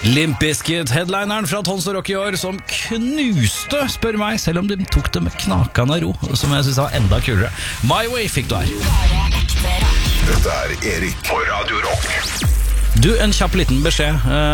Limp Bizkit, headlineren fra Tons og Rock i år, som knuste, spør meg, selv om de tok det med knakende ro, som jeg synes var enda kulere. My Way fikk du her. Dette er Erik på Radio Rock. Du, en kjapp liten beskjed.